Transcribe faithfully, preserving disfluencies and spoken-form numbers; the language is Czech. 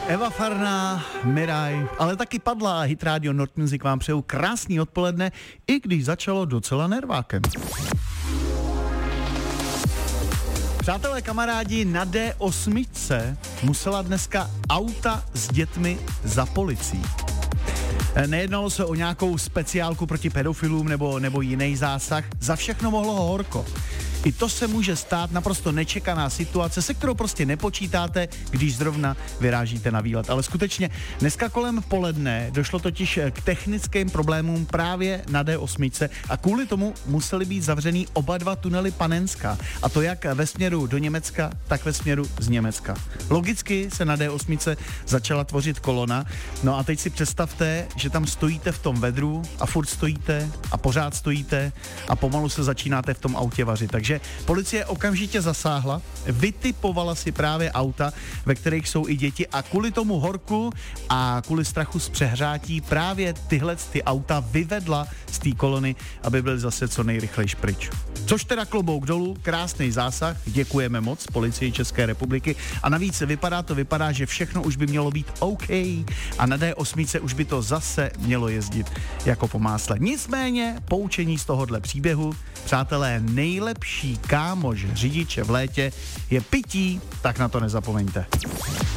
Eva Farná, Miraj, ale taky padla Hit Radio Nord Music vám přeju krásný odpoledne, i když začalo docela nervákem. Přátelé, kamarádi, na D osm musela dneska auta s dětmi za policií. Nejednalo se o nějakou speciálku proti pedofilům nebo, nebo jiný zásah, za všechno mohlo horko. I to se může stát, naprosto nečekaná situace, se kterou prostě nepočítáte, když zrovna vyrážíte na výlet. Ale skutečně dneska kolem poledne došlo totiž k technickým problémům právě na D osm a kvůli tomu musely být zavřený oba dva tunely Panenská. A to jak ve směru do Německa, tak ve směru z Německa. Logicky se na D osm začala tvořit kolona. No a teď si představte, že tam stojíte v tom vedru a furt stojíte a pořád stojíte a pomalu se začínáte v tom autě vařit. Takže Takže policie okamžitě zasáhla, vytipovala si právě auta, ve kterých jsou i děti a kvůli tomu horku a kvůli strachu z přehřátí právě tyhle ty auta vyvedla z té kolony, aby byly zase co nejrychlejší pryč. Což teda klobouk dolů, krásný zásah, děkujeme moc policii České republiky a navíc vypadá to, vypadá, že všechno už by mělo být OK a na D osm už by to zase mělo jezdit jako po másle. Nicméně poučení z tohohle příběhu, přátelé, nejlepší kámoš řidiče v létě je pití, tak na to nezapomeňte.